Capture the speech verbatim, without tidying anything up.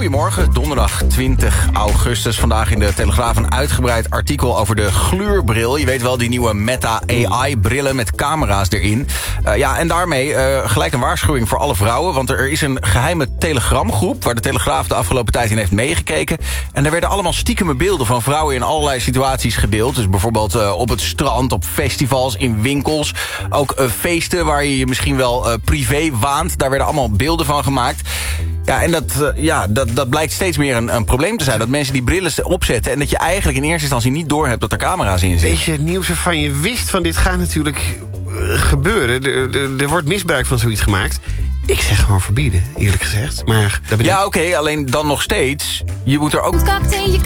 Goedemorgen, donderdag twintig augustus. Vandaag in de Telegraaf een uitgebreid artikel over de gluurbril. Je weet wel, die nieuwe Meta A I-brillen met camera's erin. Uh, ja, en daarmee uh, gelijk een waarschuwing voor alle vrouwen. Want er is een geheime telegramgroep waar de Telegraaf de afgelopen tijd in heeft meegekeken. En daar werden allemaal stiekeme beelden van vrouwen in allerlei situaties gedeeld. Dus bijvoorbeeld uh, op het strand, op festivals, in winkels. Ook uh, feesten waar je je misschien wel uh, privé waant. Daar werden allemaal beelden van gemaakt. Ja, en dat, uh, ja, dat, dat blijkt steeds meer een, een probleem te zijn. Dat mensen die brillen opzetten en dat je eigenlijk in eerste instantie niet doorhebt dat er camera's in zitten. Weet je, het nieuws waarvan je wist van dit gaat natuurlijk uh, gebeuren. Er, er, er wordt misbruik van zoiets gemaakt. Ik zeg gewoon verbieden, eerlijk gezegd. Maar ja, oké, okay, alleen dan nog steeds. Je moet er ook...